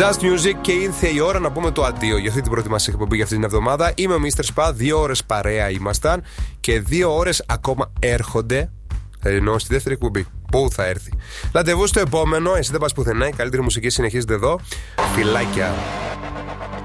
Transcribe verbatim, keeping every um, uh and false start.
Just Music και ήρθε η ώρα να πούμε το αντίο για αυτή την πρώτη μας εκπομπή για αυτή την εβδομάδα. Είμαι ο μίστερ Spa, δύο ώρες παρέα ήμασταν και δύο ώρες ακόμα έρχονται. Ενώ στη δεύτερη εκπομπή. Πού θα έρθει. Ραντεβού στο επόμενο. Εσύ δεν πας πουθενά. Η καλύτερη μουσική συνεχίζεται εδώ. Φιλάκια.